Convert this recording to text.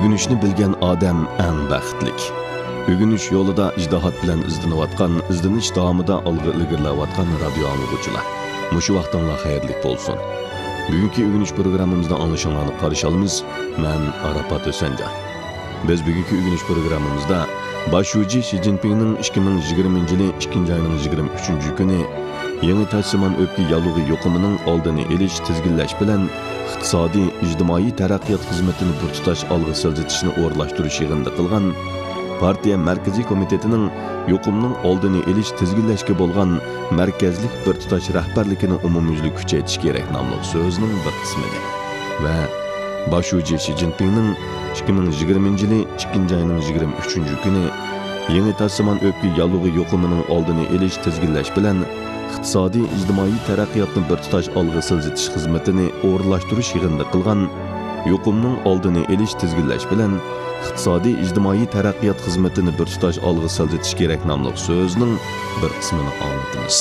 Ügünüşni bilgen odam eng baxtlik. Ügünüş yo'lida ijtihod bilan izlanayotgan, izlanish davomida olg'a ilgarilayotgan radio anglag'uvchilar. Mushu vaqtinglar xayrli bo'lsin. Bugungi ügünüş programmamizda anglashinglarni qarshi olamiz. Men Arafat O'sanjon. Biz bugungi ügünüş programmamizda Başuji Xi Jinpingning 2020-yili 2-oyning 23-kuni yangi tashsimon o'pki yalug'i yuqumining oldini olish, tizginlash bilan iqtisodiy, ijtimoiy taraqqiyot xizmatini bir tutash olg'a siljitishni o'rlashtirish yig'inida qilgan partiya markaziy komitetining yuqumning oldini olish, tizginlashga bo'lgan markazlik bir tutash rahbarligini umumyuzlik kuchaytirish kerak nomli so'zining bir qismidir. Va Başuji Xi Jinpingning 2020-yili 2-oyning 23-kuni yangi tashsimon o'pki yalug'i yuqumining oldini olish, tizginlash bilan iqtisodiy, ijtimoiy taraqqiyotni bir tutash olg'a siljitish xizmatini o'rlashtirish yig'inida qilgan yuqumning oldini olish, tizginlash bilan iqtisodiy, ijtimoiy taraqqiyot xizmatini bir tutash olg'a siljitish kerak nomli so'zining bir qismini anglatamiz.